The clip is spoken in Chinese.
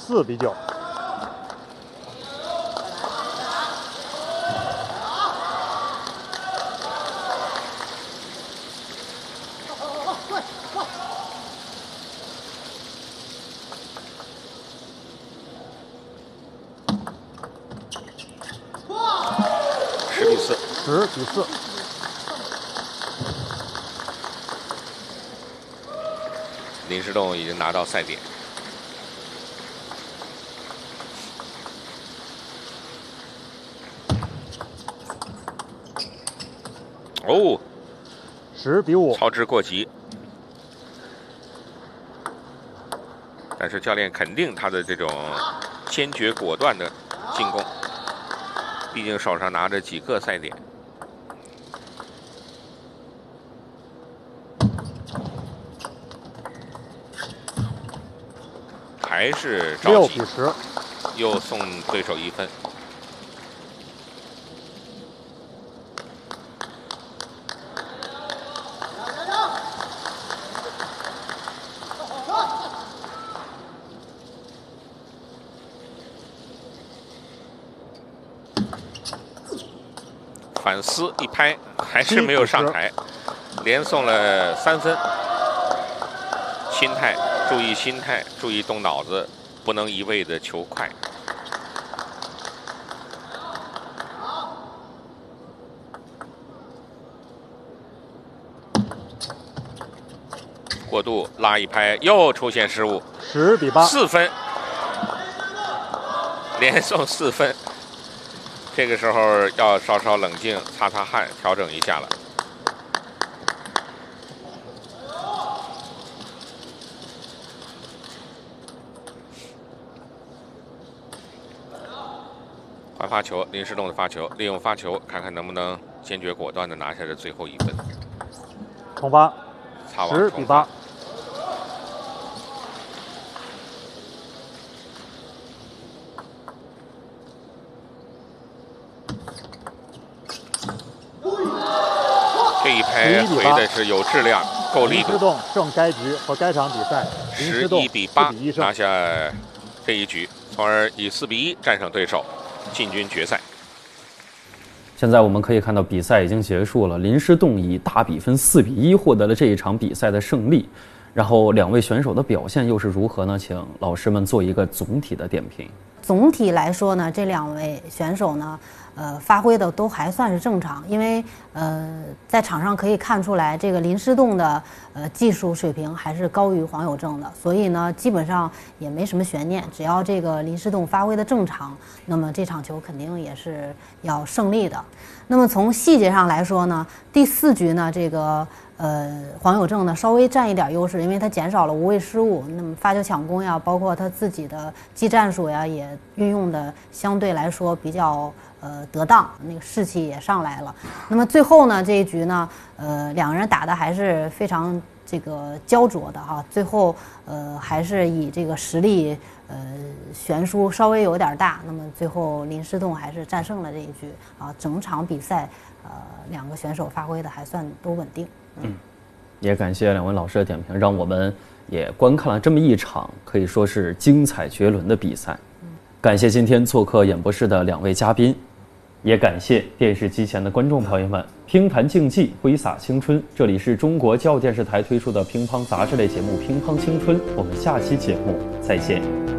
4比9。10比4。 林诗栋已经拿到赛点。哦 ，10比5， 操之过急。但是教练肯定他的这种坚决果断的进攻，毕竟手上拿着几个赛点。还是着 6 急比10， 又送对手1分。反思一拍，还是没有上台，连送了3分。心态，注意心态，注意动脑子，不能一味的求快。过度拉一拍，又出现失误 10比8 ，4分，连送4分。这个时候要稍稍冷静，擦擦汗，调整一下了。换发球，林诗栋的发球，利用发球，看看能不能坚决果断的拿下这最后1分。 重发，10比擦网重发 8。 这一拍回的是有质量，够力度。 林诗栋胜该局和该场比赛。林诗栋 11比8 4比1胜拿下这一局，从而以4比1战胜对手，进军决赛。 现在我们可以看到比赛已经结束了，林诗栋以大比分4比1获得了这一场比赛的胜利。然后两位选手的表现又是如何呢？请老师们做一个总体的点评。 总体来说呢，这2位选手呢，发挥的都还算是正常，因为在场上可以看出来，这个林诗栋的技术水平还是高于黄有正的，所以呢，基本上也没什么悬念，只要这个林诗栋发挥的正常，那么这场球肯定也是要胜利的。那么从细节上来说呢，第4局呢，这个黄有正呢稍微占一点优势，因为他减少了无谓失误，那么发球抢攻呀，包括他自己的技战术呀，也运用的相对来说比较得当，那个士气也上来了。那么最后呢，这一局呢，两个人打的还是非常这个焦灼的哈，最后还是以这个实力悬殊稍微有点大，那么最后林诗栋还是战胜了这一局啊。整场比赛2个选手发挥的还算都稳定。 也感谢2位老师的点评，让我们也观看了这么一场可以说是精彩绝伦的比赛。感谢今天做客演播室的2位嘉宾，也感谢电视机前的观众朋友们。乒坛竞技，挥洒青春，这里是中国教育电视台推出的乒乓杂志类节目《乒乓青春》，我们下期节目再见。